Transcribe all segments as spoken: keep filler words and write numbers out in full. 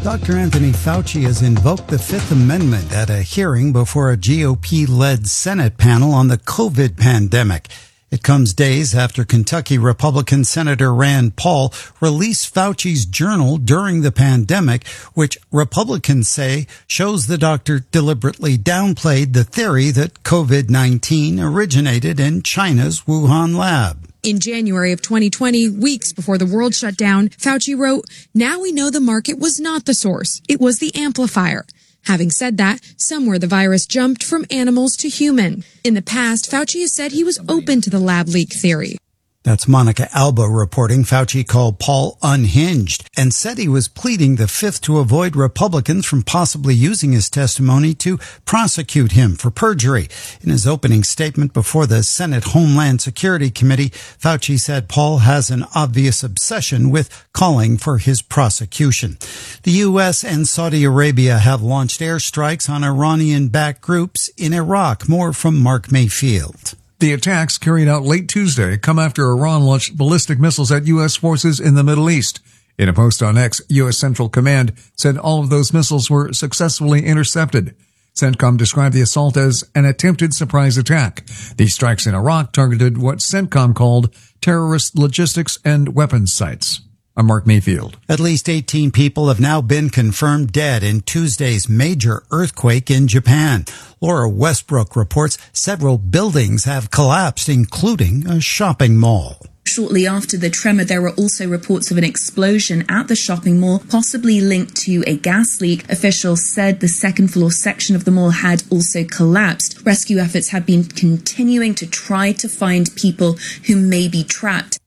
Doctor Anthony Fauci has invoked the Fifth Amendment at a hearing before a G O P-led Senate panel on the COVID pandemic. It comes days after Kentucky Republican Senator Rand Paul released Fauci's journal during the pandemic, which Republicans say shows the doctor deliberately downplayed the theory that COVID nineteen originated in China's Wuhan lab. In January of twenty twenty, weeks before the world shut down, Fauci wrote, "Now we know the market was not the source. It was the amplifier." Having said that, somewhere the virus jumped from animals to human. In the past, Fauci has said he was open to the lab leak theory. That's Monica Alba reporting. Fauci called Paul unhinged and said he was pleading the Fifth to avoid Republicans from possibly using his testimony to prosecute him for perjury. In his opening statement before the Senate Homeland Security Committee, Fauci said Paul has an obvious obsession with calling for his prosecution. The U S and Saudi Arabia have launched airstrikes on Iranian-backed groups in Iraq. More from Mark Mayfield. The attacks carried out late Tuesday come after Iran launched ballistic missiles at U S forces in the Middle East. In a post on X, U S Central Command said all of those missiles were successfully intercepted. CENTCOM described the assault as an attempted surprise attack. These strikes in Iraq targeted what CENTCOM called terrorist logistics and weapons sites. I'm Mark Mayfield. At least eighteen people have now been confirmed dead in Tuesday's major earthquake in Japan. Laura Westbrook reports several buildings have collapsed, including a shopping mall. Shortly after the tremor, there were also reports of an explosion at the shopping mall, possibly linked to a gas leak. Officials said the second floor section of the mall had also collapsed. Rescue efforts have been continuing to try to find people who may be trapped.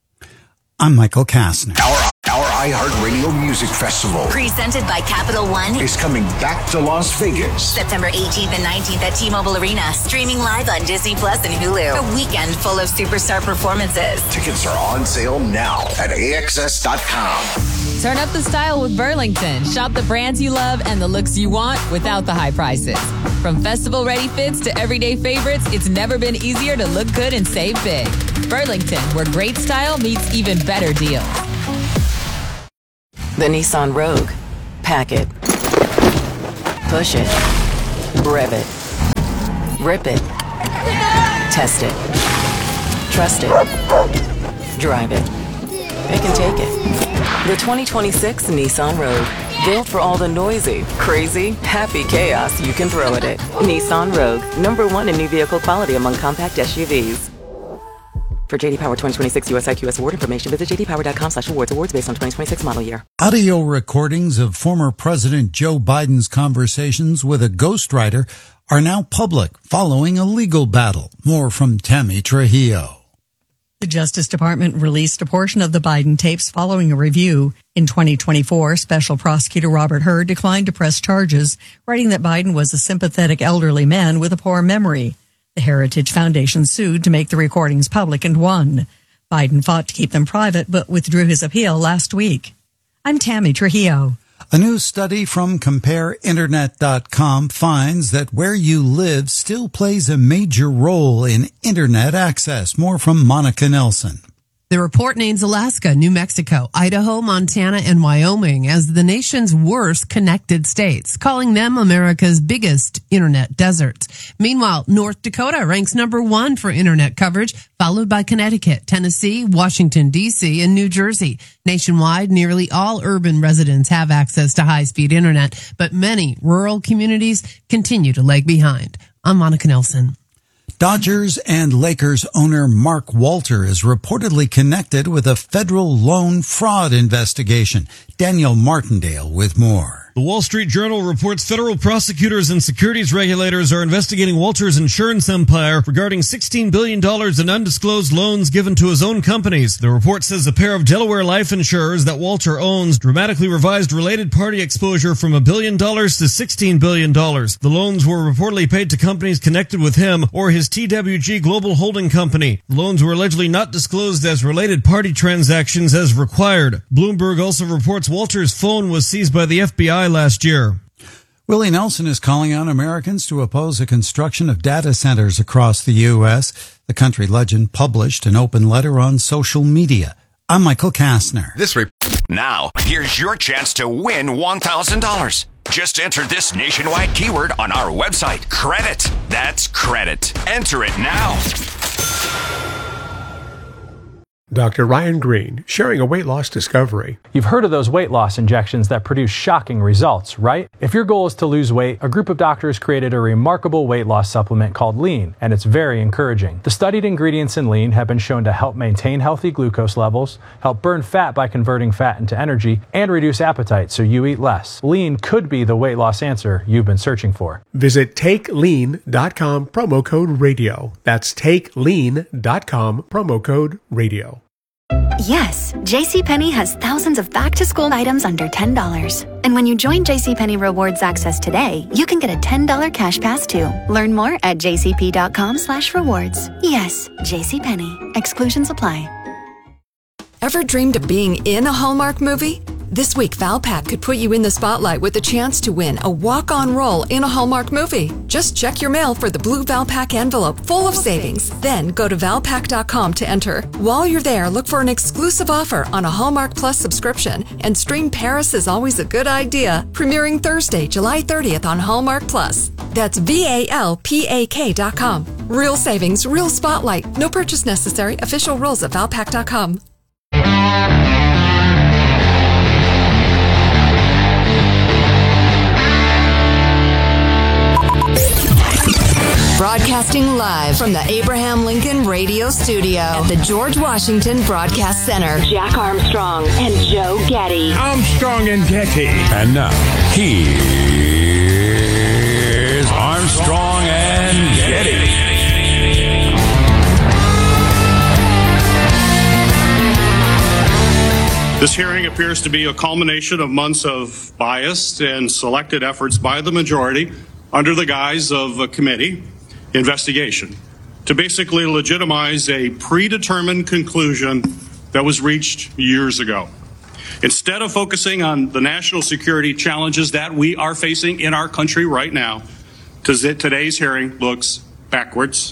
I'm Michael Kastner. Our, our iHeartRadio Music Festival, presented by Capital One, is coming back to Las Vegas. September eighteenth and nineteenth at T-Mobile Arena. Streaming live on Disney Plus and Hulu. A weekend full of superstar performances. Tickets are on sale now at A X S dot com. Turn up the style with Burlington. Shop the brands you love and the looks you want without the high prices. From festival-ready fits to everyday favorites, it's never been easier to look good and save big. Burlington, where great style meets even better deals. The Nissan Rogue. Pack it. Push it. Rev it. Rip it. Test it. Trust it. Drive it. It can take it. The twenty twenty-six Nissan Rogue. Built for all the noisy, crazy, happy chaos you can throw at it. Nissan Rogue. Number one in new vehicle quality among compact S U Vs. For J D Power twenty twenty-six U S I Q S award information, visit j d power dot com slash awards. Awards based on twenty twenty-six model year. Audio recordings of former President Joe Biden's conversations with a ghostwriter are now public following a legal battle. More from Tammy Trujillo. The Justice Department released a portion of the Biden tapes following a review. In twenty twenty-four, Special Prosecutor Robert Hur declined to press charges, writing that Biden was a sympathetic elderly man with a poor memory. The Heritage Foundation sued to make the recordings public and won. Biden fought to keep them private, but withdrew his appeal last week. I'm Tammy Trujillo. A new study from compare internet dot com finds that where you live still plays a major role in internet access. More from Monica Nelson. The report names Alaska, New Mexico, Idaho, Montana, and Wyoming as the nation's worst connected states, calling them America's biggest internet deserts. Meanwhile, North Dakota ranks number one for internet coverage, followed by Connecticut, Tennessee, Washington, D C, and New Jersey. Nationwide, nearly all urban residents have access to high-speed internet, but many rural communities continue to lag behind. I'm Monica Nelson. Dodgers and Lakers owner Mark Walter is reportedly connected with a federal loan fraud investigation. Daniel Martindale with more. The Wall Street Journal reports federal prosecutors and securities regulators are investigating Walter's insurance empire regarding sixteen billion dollars in undisclosed loans given to his own companies. The report says a pair of Delaware life insurers that Walter owns dramatically revised related party exposure from a billion dollars to sixteen billion dollars. The loans were reportedly paid to companies connected with him or his T W G Global Holding Company. The loans were allegedly not disclosed as related party transactions as required. Bloomberg also reports Walter's phone was seized by the F B I last year. Willie Nelson is calling on Americans to oppose the construction of data centers across the U S. The country legend published an open letter on social media. I'm Michael Kastner. This re- now, here's your chance to win one thousand dollars. Just enter this nationwide keyword on our website. Credit. That's credit. Enter it now. Doctor Ryan Green, sharing a weight loss discovery. You've heard of those weight loss injections that produce shocking results, right? If your goal is to lose weight, a group of doctors created a remarkable weight loss supplement called Lean, and it's very encouraging. The studied ingredients in Lean have been shown to help maintain healthy glucose levels, help burn fat by converting fat into energy, and reduce appetite so you eat less. Lean could be the weight loss answer you've been searching for. Visit take lean dot com, promo code radio. That's take lean dot com, promo code radio. Yes, JCPenney has thousands of back-to-school items under ten dollars. And when you join JCPenney Rewards Access today, you can get a ten dollars cash pass too. Learn more at jcp.com slash rewards. Yes, JCPenney. Exclusions apply. Ever dreamed of being in a Hallmark movie? This week, Valpak could put you in the spotlight with a chance to win a walk-on role in a Hallmark movie. Just check your mail for the blue Valpak envelope full of savings. Then go to valpak dot com to enter. While you're there, look for an exclusive offer on a Hallmark Plus subscription and stream Paris is Always a Good Idea, premiering Thursday, July thirtieth on Hallmark Plus. That's V A L P A K dot com. Real savings, real spotlight. No purchase necessary. Official rules at valpak dot com. Broadcasting live from the Abraham Lincoln Radio Studio at the George Washington Broadcast Center. Jack Armstrong and Joe Getty. Armstrong and Getty. And now, here's Armstrong and Getty. This hearing appears to be a culmination of months of biased and selected efforts by the majority under the guise of a committee investigation to basically legitimize a predetermined conclusion that was reached years ago. Instead of focusing on the national security challenges that we are facing in our country right now, today's hearing looks backwards,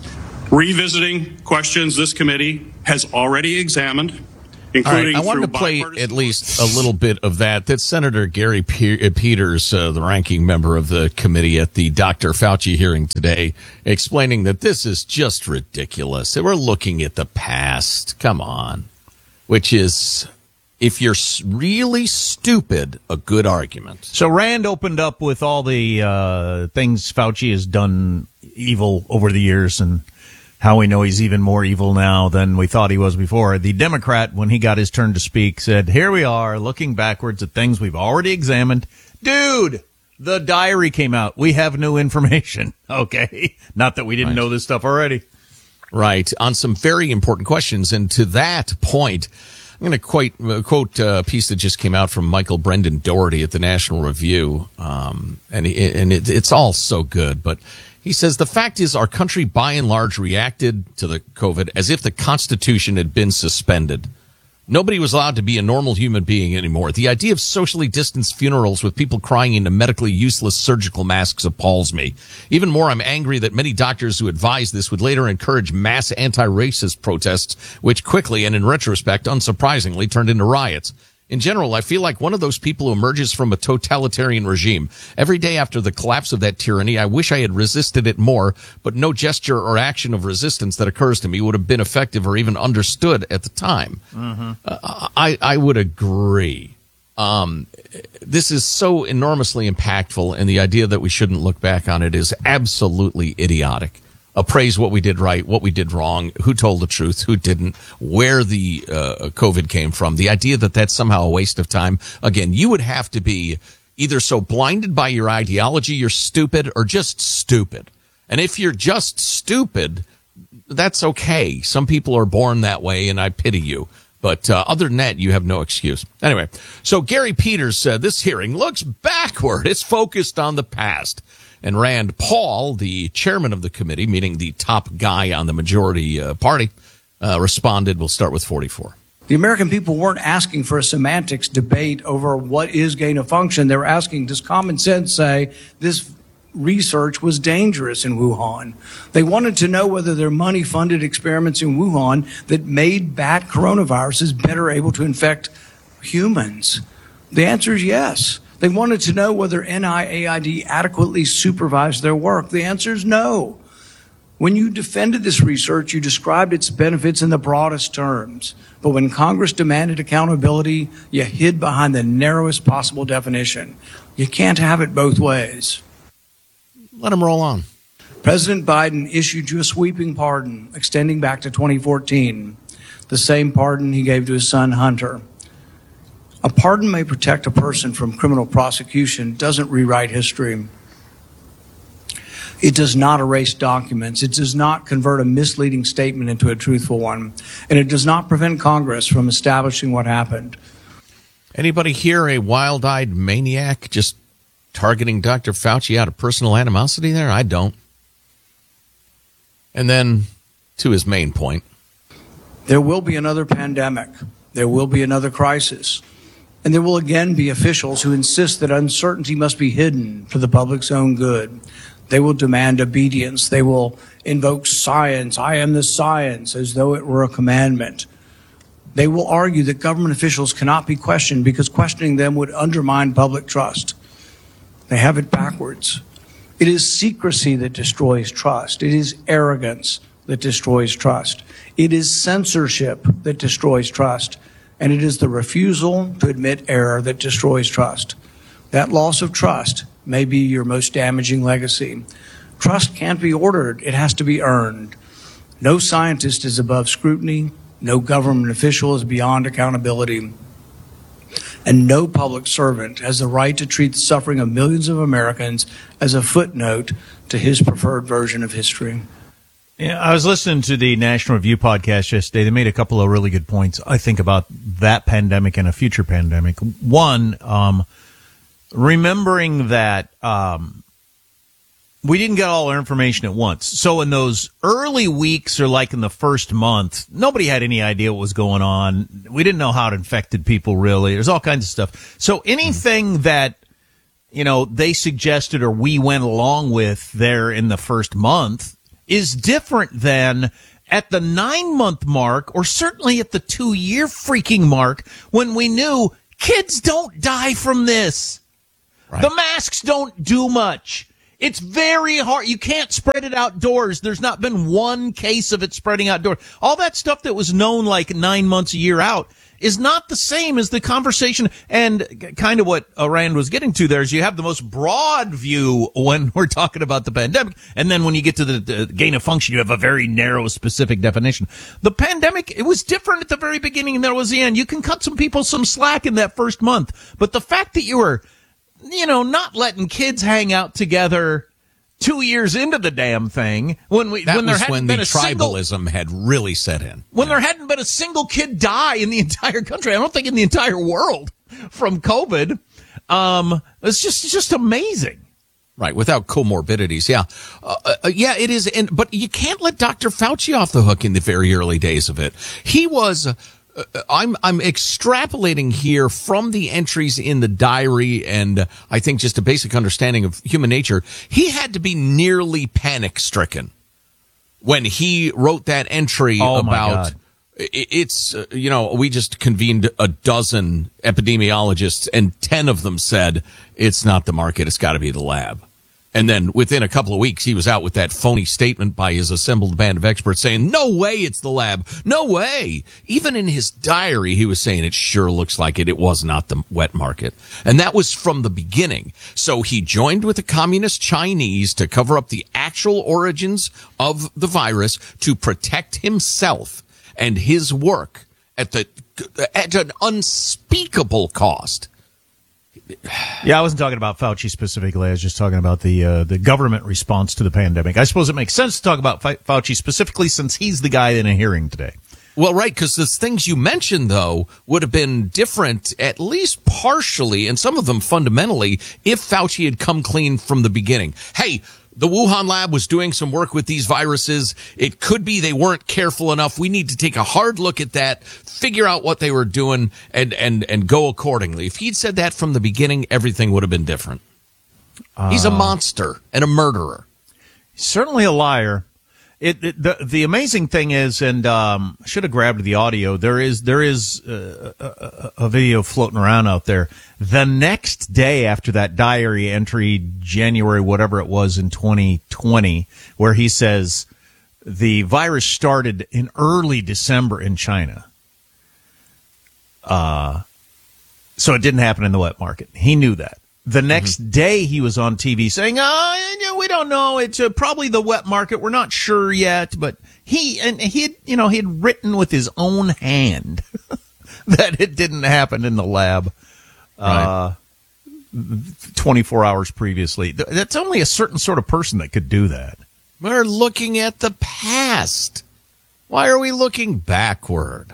revisiting questions this committee has already examined, including. All right, I wanted to play at least a little bit of that. That's Senator Gary Pe- Peters, uh, the ranking member of the committee at the Doctor Fauci hearing today, explaining that this is just ridiculous. That we're looking at the past. Come on. Which is, if you're really stupid, a good argument. So Rand opened up with all the uh, things Fauci has done evil over the years and how we know he's even more evil now than we thought he was before. The Democrat, when he got his turn to speak, said, here we are looking backwards at things we've already examined. Dude, the diary came out. We have new information. Okay. Not that we didn't right. know this stuff already. Right. On some very important questions. And to that point, I'm going to quote, uh, quote a piece that just came out from Michael Brendan Doherty at the National Review. Um, and he, and it, it's all so good, but he says, the fact is our country by and large reacted to the COVID as if the Constitution had been suspended. Nobody was allowed to be a normal human being anymore. The idea of socially distanced funerals with people crying into medically useless surgical masks appalls me. Even more, I'm angry that many doctors who advised this would later encourage mass anti-racist protests, which quickly and in retrospect, unsurprisingly, turned into riots. In general, I feel like one of those people who emerges from a totalitarian regime. Every day after the collapse of that tyranny, I wish I had resisted it more, but no gesture or action of resistance that occurs to me would have been effective or even understood at the time. Mm-hmm. Uh, I, I would agree. Um, this is so enormously impactful, and the idea that we shouldn't look back on it is absolutely idiotic. Appraise what we did right, what we did wrong, who told the truth, who didn't, where the uh, COVID came from. The idea that that's somehow a waste of time. Again, you would have to be either so blinded by your ideology you're stupid, or just stupid. And if you're just stupid, that's okay. Some people are born that way, and I pity you. But uh, other than that, you have no excuse. Anyway, so Gary Peters said this hearing looks backward. It's focused on the past. And Rand Paul, the chairman of the committee, meaning the top guy on the majority uh, party, uh, responded. We'll start with forty-four. The American people weren't asking for a semantics debate over what is gain of function. They were asking, does common sense say this research was dangerous in Wuhan. They wanted to know whether their money-funded experiments in Wuhan that made bat coronaviruses better able to infect humans. The answer is yes. They wanted to know whether N I A I D adequately supervised their work. The answer is no. When you defended this research, you described its benefits in the broadest terms. But when Congress demanded accountability, you hid behind the narrowest possible definition. You can't have it both ways. Let him roll on. President Biden issued you a sweeping pardon extending back to twenty fourteen, the same pardon he gave to his son Hunter. A pardon may protect a person from criminal prosecution, doesn't rewrite history. It does not erase documents. It does not convert a misleading statement into a truthful one. And it does not prevent Congress from establishing what happened. Anybody here a wild-eyed maniac just targeting Doctor Fauci out of personal animosity there? I don't. And then to his main point. There will be another pandemic. There will be another crisis. And there will again be officials who insist that uncertainty must be hidden for the public's own good. They will demand obedience. They will invoke science. I am the science, as though it were a commandment. They will argue that government officials cannot be questioned because questioning them would undermine public trust. They have it backwards. It is secrecy that destroys trust. It is arrogance that destroys trust. It is censorship that destroys trust. And it is the refusal to admit error that destroys trust. That loss of trust may be your most damaging legacy. Trust can't be ordered. It has to be earned. No scientist is above scrutiny. No government official is beyond accountability. And no public servant has the right to treat the suffering of millions of Americans as a footnote to his preferred version of history. Yeah, I was listening to the National Review podcast yesterday. They made a couple of really good points, I think, about that pandemic and a future pandemic. One, um, remembering that um, we didn't get all our information at once. So in those early weeks or like in the first month, nobody had any idea what was going on. We didn't know how it infected people, really. There's all kinds of stuff. So anything that, you know, they suggested or we went along with there in the first month is different than at the nine-month mark or certainly at the two-year freaking mark when we knew kids don't die from this. Right. The masks don't do much. It's very hard. You can't spread it outdoors. There's not been one case of it spreading outdoors. All that stuff that was known like nine months, a year out is not the same as the conversation. And kind of what Rand was getting to there is you have the most broad view when we're talking about the pandemic. And then when you get to the, the gain of function, you have a very narrow, specific definition. The pandemic, it was different at the very beginning and there was the end. You can cut some people some slack in that first month. But the fact that you were, you know, not letting kids hang out together two years into the damn thing when we that when there was hadn't when been the a tribalism single, had really set in. When yeah. there hadn't been a single kid die in the entire country. I don't think in the entire world from COVID. Um, it's just it's just amazing. Right, without comorbidities, yeah. Uh, uh, yeah, it is. And but you can't let Doctor Fauci off the hook in the very early days of it. He was... Uh, I'm I'm extrapolating here from the entries in the diary and uh, I think just a basic understanding of human nature. He had to be nearly panic-stricken when he wrote that entry oh about it's, uh, you know, we just convened a dozen epidemiologists and ten of them said it's not the market, it's got to be the lab. And then within a couple of weeks, he was out with that phony statement by his assembled band of experts saying, no way it's the lab. No way. Even in his diary, he was saying it sure looks like it. It was not the wet market. And that was from the beginning. So he joined with the communist Chinese to cover up the actual origins of the virus to protect himself and his work at the at an unspeakable cost. Yeah, I wasn't talking about Fauci specifically. I was just talking about the uh, the government response to the pandemic. I suppose it makes sense to talk about Fauci specifically since he's the guy in a hearing today. Well, right, because the things you mentioned, though, would have been different, at least partially, and some of them fundamentally, if Fauci had come clean from the beginning. Hey, the Wuhan lab was doing some work with these viruses. It could be they weren't careful enough. We need to take a hard look at that, figure out what they were doing, and, and, and go accordingly. If he'd said that from the beginning, everything would have been different. He's a monster and a murderer. Certainly a liar. It, it the the amazing thing is, and um, I should have grabbed the audio. There is there is uh, a, a video floating around out there. The next day after that diary entry, January whatever it was in twenty twenty, where he says the virus started in early December in China. Uh, so it didn't happen in the wet market. He knew that. The next mm-hmm. day he was on T V saying, oh, we don't know. It's uh, probably the wet market. We're not sure yet. But he, and he had, you know, he had written with his own hand that it didn't happen in the lab, uh, right. twenty-four hours previously. That's only a certain sort of person that could do that. We're looking at the past. Why are we looking backward?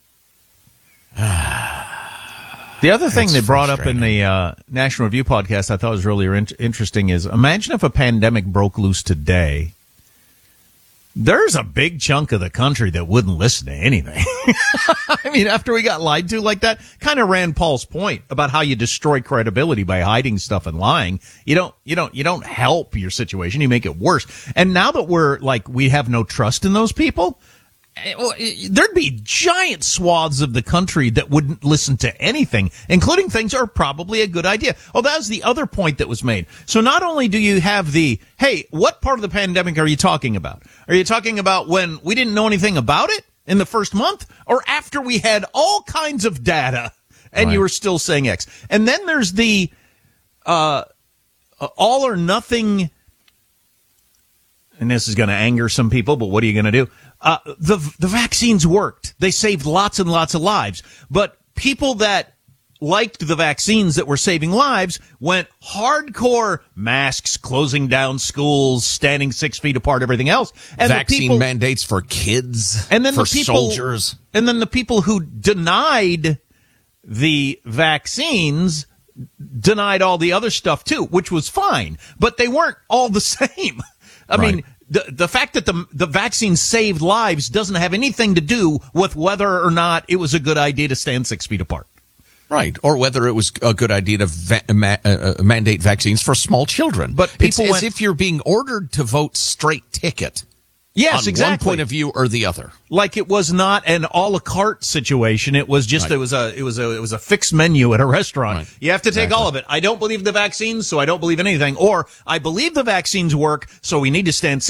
The other thing That's they brought up in the uh, National Review podcast I thought was really in- interesting is, imagine if a pandemic broke loose today. There's a big chunk of the country that wouldn't listen to anything. I mean, after we got lied to like that, kind of ran Paul's point about how you destroy credibility by hiding stuff and lying. You don't, you don't, you don't help your situation. You make it worse. And now that we're like, we have no trust in those people, there'd be giant swaths of the country that wouldn't listen to anything, including things that are probably a good idea. Oh, that was the other point that was made. So not only do you have the, hey, what part of the pandemic are you talking about? Are you talking about when we didn't know anything about it in the first month, or after we had all kinds of data and right. you were still saying X? And then there's the uh, all or nothing, and this is going to anger some people, but what are you going to do? Uh, the the vaccines worked. They saved lots and lots of lives. But people that liked the vaccines that were saving lives went hardcore masks, closing down schools, standing six feet apart, everything else. And Vaccine the people, mandates for kids, and then for the people, soldiers. And then the people who denied the vaccines denied all the other stuff too, which was fine. But they weren't all the same. I right. mean... The the fact that the the vaccine saved lives doesn't have anything to do with whether or not it was a good idea to stand six feet apart. Right. Or whether it was a good idea to va- ma- uh, mandate vaccines for small children. But people it's went, as if you're being ordered to vote straight ticket. Yes, on exactly. one point of view or the other. Like it was not an a la carte situation. It was just, right. it was a, it was a, it was a fixed menu at a restaurant. Right. You have to take exactly. all of it. I don't believe the vaccines, so I don't believe anything. Or I believe the vaccines work, so we need to stand